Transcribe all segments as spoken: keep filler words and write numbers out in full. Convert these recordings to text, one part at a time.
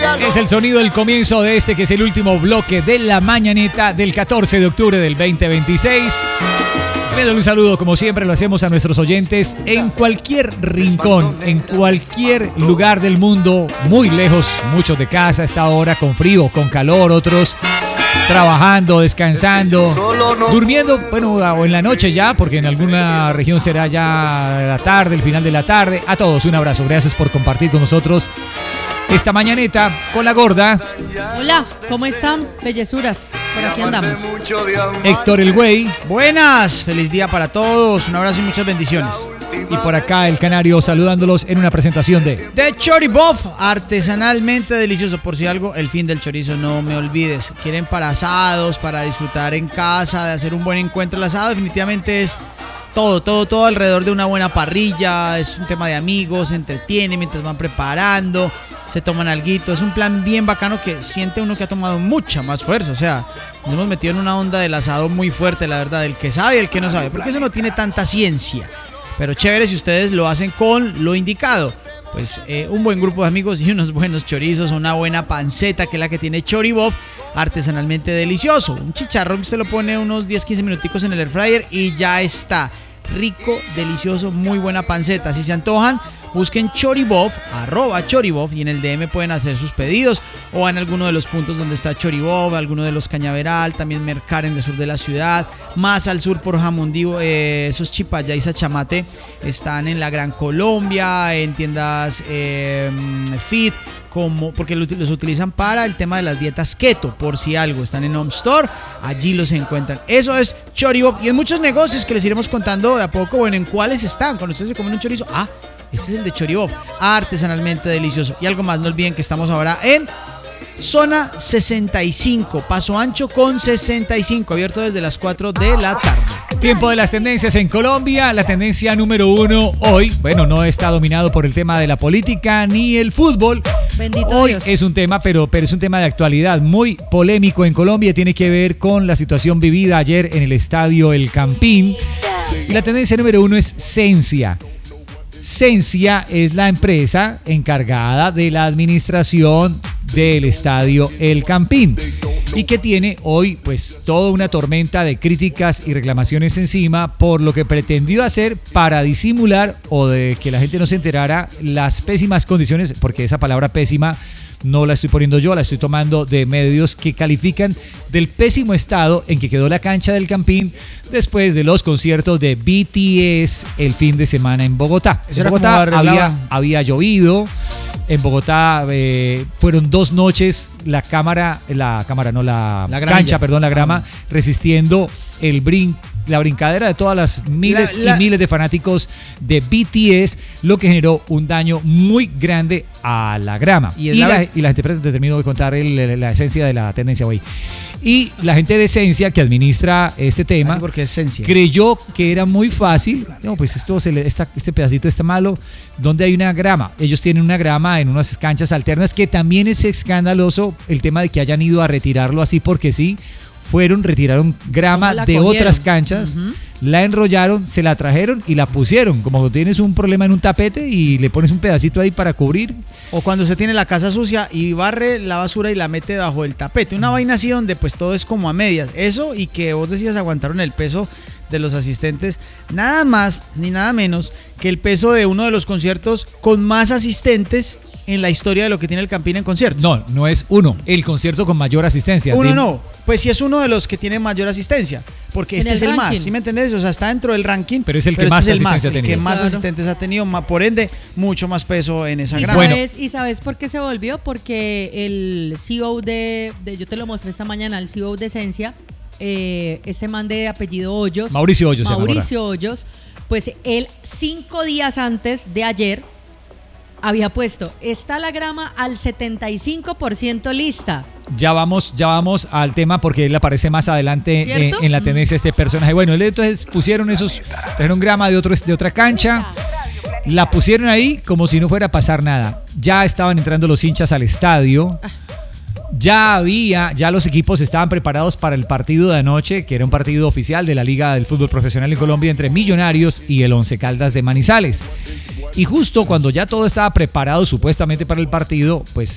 Es el sonido del comienzo de este que es el último bloque de la mañanita del catorce de octubre del veinte veintiséis. Le doy un saludo, como siempre lo hacemos a nuestros oyentes en cualquier rincón, en cualquier lugar del mundo, muy lejos, muchos de casa a esta hora, con frío, con calor, otros trabajando, descansando, durmiendo, bueno, o en la noche ya, porque en alguna región será ya la tarde, el final de la tarde. A todos un abrazo, gracias por compartir con nosotros esta mañaneta con la gorda. Hola, ¿cómo están, bellezuras? Por aquí andamos. Héctor el Güey. Buenas, feliz día para todos, un abrazo y muchas bendiciones. Y por acá el Canario saludándolos en una presentación de... De Choribov, artesanalmente delicioso. Por si algo, el fin del chorizo, no me olvides. Quieren para asados, para disfrutar en casa, de hacer un buen encuentro. El asado definitivamente es todo, todo, todo alrededor de una buena parrilla. Es un tema de amigos, se entretienen mientras van preparando, se toman alguito. Es un plan bien bacano que siente uno que ha tomado mucha más fuerza. O sea, nos hemos metido en una onda del asado muy fuerte, la verdad, del que sabe y el que no sabe, porque eso no tiene tanta ciencia. Pero chévere si ustedes lo hacen con lo indicado. Pues eh, un buen grupo de amigos y unos buenos chorizos, una buena panceta que es la que tiene Choribov, artesanalmente delicioso. Un chicharrón que usted lo pone unos diez a quince minuticos en el air fryer y ya está. Rico, delicioso, muy buena panceta. Si se antojan, busquen Choribov, arroba Choribov, y en el D M pueden hacer sus pedidos o en alguno de los puntos donde está Choribov, alguno de los Cañaveral, también Mercar en el sur de la ciudad, más al sur por Jamundí, eh, esos Chipayá y Sachamate están en la Gran Colombia, en tiendas eh, Fit, como, porque los utilizan para el tema de las dietas keto, por si algo, están en Home Store, allí los encuentran. Eso es Choribov y en muchos negocios que les iremos contando de a poco, bueno, en cuáles están, cuando ustedes se comen un chorizo, ah, este es el de Choribov, artesanalmente delicioso. Y algo más, no olviden que estamos ahora en Zona sesenta y cinco, Paso Ancho con sesenta y cinco, abierto desde las cuatro de la tarde. Tiempo de las tendencias en Colombia. La tendencia número uno hoy, bueno, no está dominado por el tema de la política ni el fútbol. Bendito hoy Dios. Es un tema, pero, pero es un tema de actualidad muy polémico en Colombia. Tiene que ver con la situación vivida ayer en el estadio El Campín. Y la tendencia número uno es Sensia. Sensia es la empresa encargada de la administración del estadio El Campín y que tiene hoy pues toda una tormenta de críticas y reclamaciones encima por lo que pretendió hacer para disimular o de que la gente no se enterara las pésimas condiciones, porque esa palabra pésima no la estoy poniendo yo, la estoy tomando de medios que califican del pésimo estado en que quedó la cancha del Campín después de los conciertos de B T S el fin de semana en Bogotá. En Bogotá había, había llovido. En Bogotá eh, fueron dos noches la cámara, la cámara no, la, la cancha, perdón, la grama, ah. resistiendo el brin, la brincadera de todas las miles la, la, y miles de fanáticos de B T S, lo que generó un daño muy grande a la grama. Y, y, la, la, y la gente terminó de contar el, la esencia de la tendencia hoy. Y la gente de Esencia que administra este tema Así porque es Esencia. creyó que era muy fácil. No, pues esto se le, esta, este pedacito está malo. ¿Dónde hay una grama? Ellos tienen una grama en unas canchas alternas, que también es escandaloso el tema de que hayan ido a retirarlo así porque sí. Fueron, retiraron grama de cogieron? otras canchas, uh-huh. la enrollaron, se la trajeron y la pusieron. Como tienes un problema en un tapete y le pones un pedacito ahí para cubrir. O cuando se tiene la casa sucia y barre la basura y la mete bajo el tapete. Una vaina así donde pues todo es como a medias. Eso, y que vos decías aguantaron el peso de los asistentes, nada más ni nada menos que el peso de uno de los conciertos con más asistentes en la historia de lo que tiene el Campín en conciertos. No, no es uno, el concierto con mayor asistencia. Uno no, pues sí es uno de los que tiene mayor asistencia, porque este es el más, ¿sí me entendés? O sea, está dentro del ranking, pero es el que pero más este es el asistencia más, ha tenido. El que más claro. asistentes ha tenido, por ende, mucho más peso en esa ¿Y grama. sabes, bueno. ¿Y sabes por qué se volvió? Porque el C E O de, de yo te lo mostré esta mañana, el C E O de Esencia, eh, este man de apellido Hoyos, Mauricio Hoyos, Mauricio Hoyos, pues él cinco días antes de ayer había puesto, está la grama al setenta y cinco por ciento lista. Ya vamos, ya vamos al tema porque él aparece más adelante eh, en la tendencia este personaje. Bueno, entonces pusieron esos, trajeron grama de, otro, de otra cancha, la pusieron ahí como si no fuera a pasar nada. Ya estaban entrando los hinchas al estadio. Ya había, ya los equipos estaban preparados para el partido de anoche, que era un partido oficial de la Liga del Fútbol Profesional en Colombia entre Millonarios y el Once Caldas de Manizales. Y justo cuando ya todo estaba preparado supuestamente para el partido, pues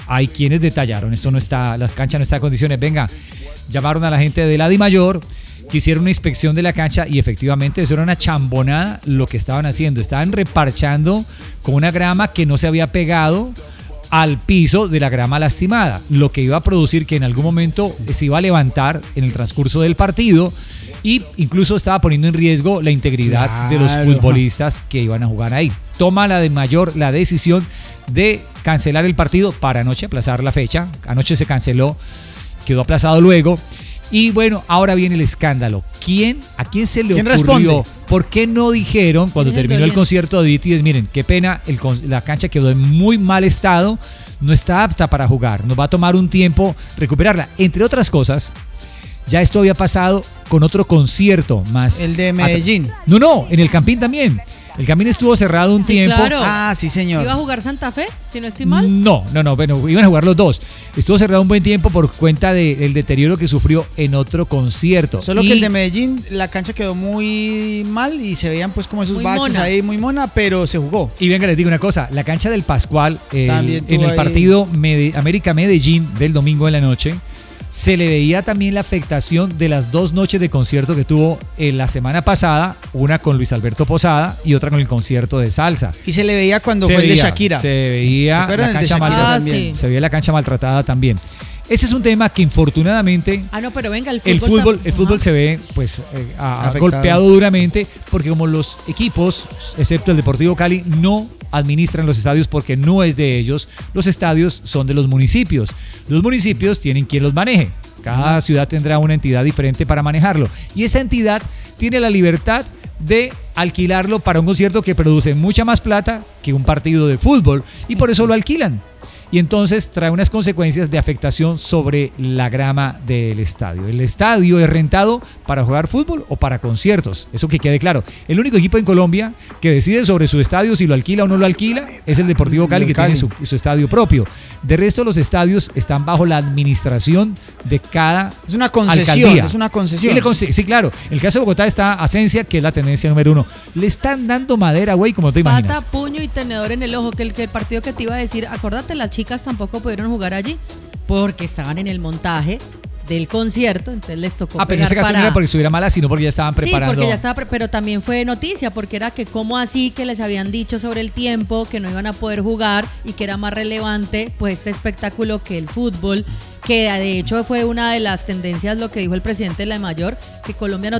hay quienes detallaron, esto no está, la cancha no está en condiciones, venga, llamaron a la gente de la DIMAYOR, que hicieron una inspección de la cancha y efectivamente eso era una chambonada lo que estaban haciendo, estaban reparchando con una grama que no se había pegado al piso de la grama lastimada, lo que iba a producir que en algún momento se iba a levantar en el transcurso del partido y incluso estaba poniendo en riesgo la integridad claro. de los futbolistas que iban a jugar ahí. Toma la DIMAYOR la decisión de cancelar el partido para anoche, aplazar la fecha, anoche se canceló, quedó aplazado luego. Y bueno, ahora viene el escándalo. ¿Quién, ¿A quién se le ¿Quién ocurrió? Responde? ¿Por qué no dijeron cuando terminó el concierto de B T S? Miren, qué pena, el, la cancha quedó en muy mal estado, no está apta para jugar, nos va a tomar un tiempo recuperarla. Entre otras cosas, ya esto había pasado con otro concierto más. El de Medellín. No, no, en el Campín también. El Campín estuvo cerrado un sí, tiempo. Claro. Ah, sí, señor. ¿Iba a jugar Santa Fe, si no estoy mal? No, no, no, bueno, iban a jugar los dos. Estuvo cerrado un buen tiempo por cuenta del de, deterioro que sufrió en otro concierto. Solo y, que el de Medellín, la cancha quedó muy mal y se veían pues como esos muy baches mona. ahí, muy mona, pero se jugó. Y venga, les digo una cosa, la cancha del Pascual, eh, en el ahí. partido Mede, América-Medellín del domingo de la noche, se le veía también la afectación de las dos noches de concierto que tuvo en la semana pasada, una con Luis Alberto Posada y otra con el concierto de salsa. Y se le veía cuando se fue veía, el de Shakira. Se veía la cancha maltratada ah, sí. se veía la cancha maltratada también. Ese es un tema que infortunadamente ah, no, pero venga, el fútbol, el fútbol, está, el fútbol se ve pues eh, ha Afectado. golpeado duramente porque como los equipos, excepto el Deportivo Cali, no administran los estadios porque no es de ellos, los estadios son de los municipios. Los municipios tienen quien los maneje. Cada ciudad tendrá una entidad diferente para manejarlo. Y esa entidad tiene la libertad de alquilarlo para un concierto que produce mucha más plata que un partido de fútbol. Y por eso lo alquilan. Y entonces trae unas consecuencias de afectación sobre la grama del estadio. El estadio es rentado para jugar fútbol o para conciertos, eso que quede claro. El único equipo en Colombia que decide sobre su estadio, si lo alquila o no lo alquila, es el Deportivo Cali, que Cali. tiene su, su estadio propio. De resto, los estadios están bajo la administración de cada Es una concesión, alcaldía. es una concesión. Sí, conce- sí, claro. El caso de Bogotá está Asencia, que es la tendencia número uno. Le están dando madera, güey, como te imaginas. Pata, puño y tenedor en el ojo, que el, que el partido que te iba a decir, acuérdate, las chicas tampoco pudieron jugar allí porque estaban en el montaje del concierto, entonces les tocó Ah, pero en pegar ese caso para... no era porque estuviera mala, sino porque ya estaban preparando. Sí, porque ya estaba, pre- pero también fue noticia, porque era que cómo así que les habían dicho sobre el tiempo, que no iban a poder jugar y que era más relevante pues este espectáculo que el fútbol, que de hecho fue una de las tendencias, lo que dijo el presidente de la DIMAYOR, que Colombia no